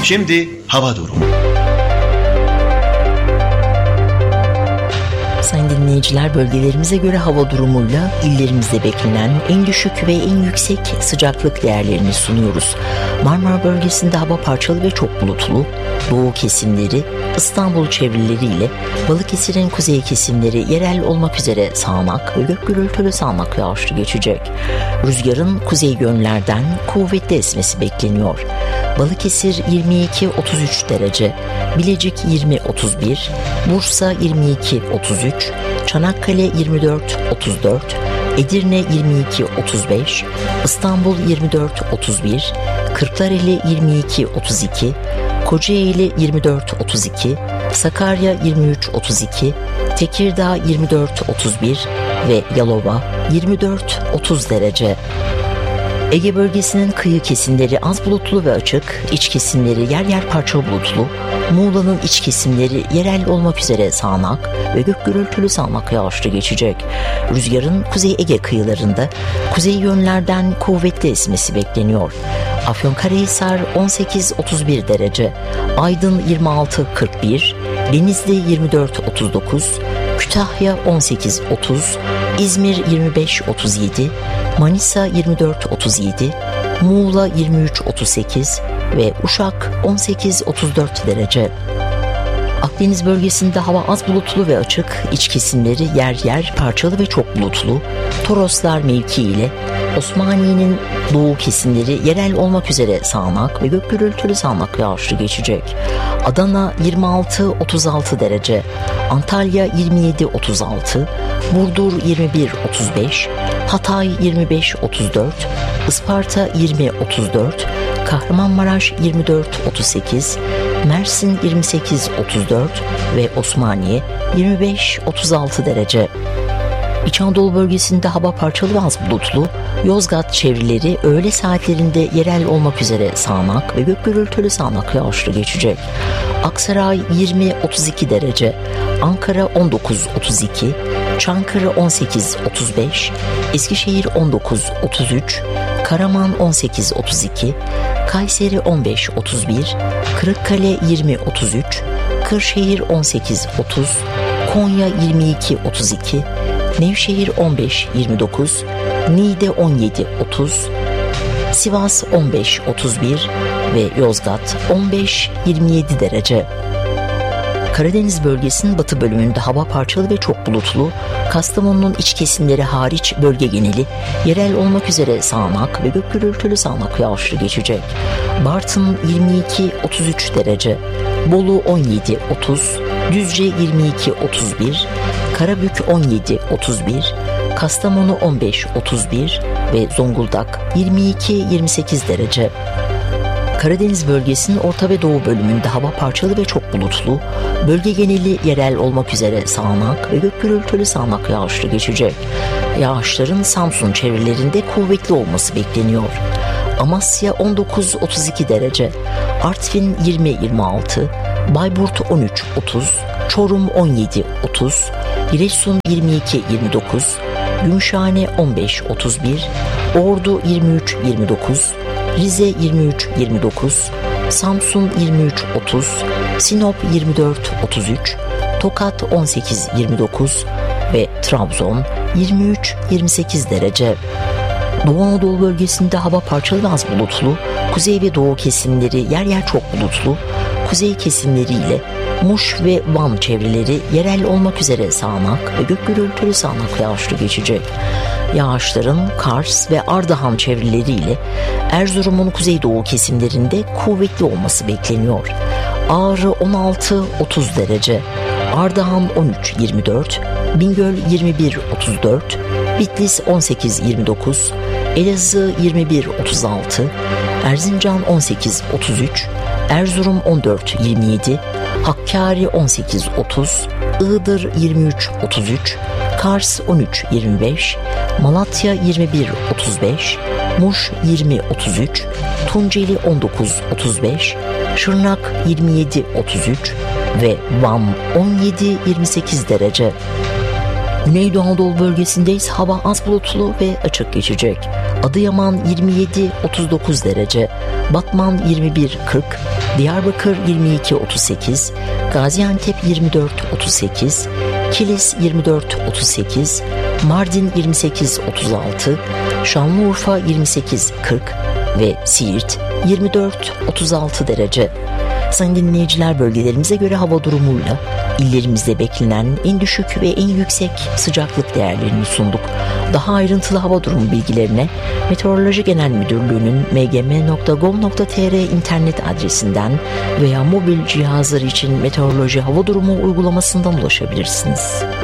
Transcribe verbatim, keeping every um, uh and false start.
Şimdi hava durumu. Sayın dinleyiciler, bölgelerimize göre hava durumuyla illerimizde beklenen en düşük ve en yüksek sıcaklık değerlerini sunuyoruz. Marmara bölgesinde hava parçalı ve çok bulutlu. Doğu kesimleri, İstanbul çevreleriyle Balıkesir'in kuzey kesimleri yerel olmak üzere sağanak ve gök gürültülü sağanak yağışlı geçecek. Rüzgarın kuzey yönlerden kuvvetli esmesi bekleniyor. Balıkesir yirmi iki otuz üç derece, Bilecik yirmi otuz bir, Bursa yirmi iki otuz üç, Çanakkale yirmi dört otuz dört, Edirne yirmi iki otuz beş, İstanbul yirmi dört otuz bir, Kırklareli yirmi iki otuz iki, Kocaeli yirmi dört otuz iki, Sakarya yirmi üç otuz iki, Tekirdağ yirmi dört otuz bir ve Yalova yirmi dört otuz derece. Ege bölgesinin kıyı kesimleri az bulutlu ve açık, iç kesimleri yer yer parçalı bulutlu, Muğla'nın iç kesimleri yerel olmak üzere sağanak ve gök gürültülü sağanak yağışlı geçecek. Rüzgarın Kuzey Ege kıyılarında kuzey yönlerden kuvvetli esmesi bekleniyor. Afyonkarahisar on sekiz otuz bir derece, Aydın yirmi altı kırk bir, Denizli yirmi dört otuz dokuz, Kütahya on sekiz otuz, İzmir yirmi beş otuz yedi, Manisa yirmi dört otuz yedi, Muğla yirmi üç otuz sekiz ve Uşak on sekiz otuz dört derece. Akdeniz bölgesinde hava az bulutlu ve açık, iç kesimleri yer yer parçalı ve çok bulutlu. Toroslar mevki ile Osmaniye'nin doğu kesimleri yerel olmak üzere sağanak ve gök gürültülü sağanak yağışlı geçecek. Adana yirmi altı otuz altı derece, Antalya yirmi yedi otuz altı, Burdur yirmi bir otuz beş, Hatay yirmi beş otuz dört, Isparta yirmi otuz dört, Kahramanmaraş yirmi dört otuz sekiz, Mersin yirmi sekiz otuz dört ve Osmaniye yirmi beş otuz altı derece. İç Anadolu bölgesinde hava parçalı ve az bulutlu, Yozgat çevreleri öğle saatlerinde yerel olmak üzere sağanak ve gök gürültülü sağanak yağışlı geçecek. Aksaray yirmi otuz iki derece, Ankara on dokuz otuz iki, Çankırı on sekiz otuz beş, Eskişehir on dokuz otuz üç, Karaman on sekiz otuz iki, Kayseri on beş otuz bir, Kırıkkale yirmi otuz üç, Kırşehir on sekiz otuz, Konya yirmi iki otuz iki, Nevşehir on beş yirmi dokuz, Niğde on yedi otuz, Sivas on beş otuz bir ve Yozgat on beş yirmi yedi derece. Karadeniz bölgesinin batı bölümünde hava parçalı ve çok bulutlu, Kastamonu'nun iç kesimleri hariç bölge geneli yerel olmak üzere sağanak ve gök gürültülü sağanak yağışlı geçecek. Bartın yirmi iki otuz üç derece, Bolu on yedi otuz, Düzce yirmi iki otuz bir, Karabük on yedi otuz bir, Kastamonu on beş otuz bir ve Zonguldak yirmi iki yirmi sekiz derece. Karadeniz bölgesinin orta ve doğu bölümünde hava parçalı ve çok bulutlu, bölge geneli yerel olmak üzere sağanak ve gök gürültülü sağanak yağışlı geçecek. Yağışların Samsun çevrelerinde kuvvetli olması bekleniyor. Amasya on dokuz otuz iki derece, Artvin yirmi yirmi altı, Bayburt on üç otuz, Çorum on yedi otuz, Giresun yirmi iki yirmi dokuz, Gümüşhane on beş otuz bir, Ordu yirmi üç yirmi dokuz, Rize yirmi üç yirmi dokuz, Samsun yirmi üç otuz, Sinop yirmi dört otuz üç, Tokat on sekiz yirmi dokuz ve Trabzon yirmi üç yirmi sekiz derece. Doğu Anadolu bölgesinde hava parçalı ve az bulutlu, kuzey ve doğu kesimleri yer yer çok bulutlu, kuzey kesimleriyle Muş ve Van çevreleri yerel olmak üzere sağanak ve gök gürültülü sağanak yağışlı geçecek. Yağışların Kars ve Ardahan çevreleriyle Erzurum'un kuzeydoğu kesimlerinde kuvvetli olması bekleniyor. Ağrı on altı otuz derece, Ardahan on üç yirmi dört, Bingöl yirmi bir otuz dört, Bitlis on sekiz yirmi dokuz, Elazığ yirmi bir otuz altı, Erzincan on sekiz otuz üç, Erzurum on dört yirmi yedi, Hakkari on sekiz otuz, Iğdır yirmi üç otuz üç, Kars on üç yirmi beş, Malatya yirmi bir otuz beş, Muş yirmi otuz üç, Tunceli on dokuz otuz beş, Şırnak yirmi yedi otuz üç ve Van on yedi yirmi sekiz derece. Güneydoğu Anadolu bölgesinde ise hava az bulutlu ve açık geçecek. Adıyaman yirmi yedi otuz dokuz derece, Batman yirmi bir kırk, Diyarbakır yirmi iki otuz sekiz, Gaziantep yirmi dört otuz sekiz, Kilis yirmi dört otuz sekiz, Mardin yirmi sekiz otuz altı, Şanlıurfa yirmi sekiz kırk ve Siirt yirmi dört otuz altı derece. Sayın dinleyiciler, bölgelerimize göre hava durumuyla illerimizde beklenen en düşük ve en yüksek sıcaklık değerlerini sunduk. Daha ayrıntılı hava durumu bilgilerine Meteoroloji Genel Müdürlüğü'nün m g m nokta gov nokta t r internet adresinden veya mobil cihazlar için meteoroloji hava durumu uygulamasından ulaşabilirsiniz.